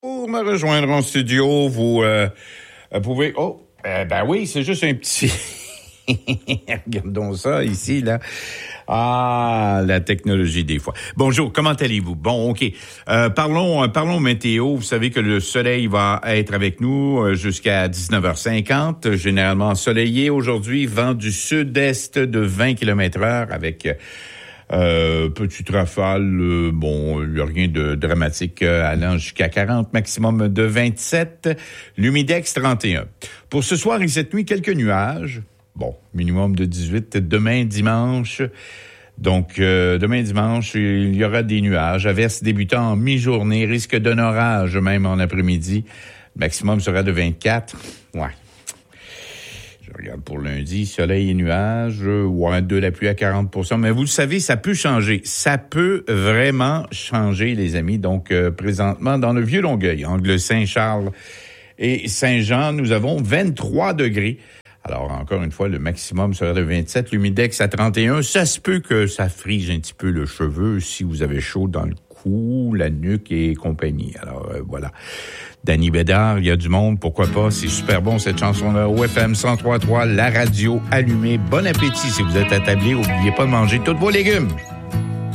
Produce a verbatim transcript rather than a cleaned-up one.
Pour me rejoindre en studio, vous euh, pouvez... Oh, euh, ben oui, c'est juste un petit... Regardons ça ici, là. Ah, la technologie des fois. Bonjour, comment allez-vous? Bon, OK. Euh, parlons, parlons météo. Vous savez que le soleil va être avec nous jusqu'à dix-neuf heures cinquante. Généralement ensoleillé aujourd'hui, vent du sud-est de vingt kilomètres heure avec... Euh, petite rafale, euh, bon, il n'y a rien de dramatique euh, allant jusqu'à quarante, maximum de vingt-sept, l'humidex trente et un. Pour ce soir et cette nuit, quelques nuages, bon, minimum de dix-huit, demain dimanche, donc euh, demain dimanche, il y aura des nuages, averses débutant en mi-journée, risque d'un orage même en après-midi, maximum sera de vingt-quatre, ouais. Je regarde pour lundi, soleil et nuages, ouais, de la pluie à quarante pour cent. Mais vous le savez, ça peut changer. Ça peut vraiment changer, les amis. Donc, euh, présentement, dans le Vieux-Longueuil, Angle Saint-Charles et Saint-Jean, nous avons vingt-trois degrés. Alors, encore une fois, le maximum sera de vingt-sept, l'humidex à trente et un. Ça se peut que ça frise un petit peu le cheveu si vous avez chaud dans le cou, la nuque et compagnie. Alors, euh, voilà. Danny Bédard, il y a du monde, pourquoi pas, c'est super bon cette chanson-là. O F M cent trois point trois, la radio allumée. Bon appétit si vous êtes attablé, n'oubliez pas de manger tous vos légumes.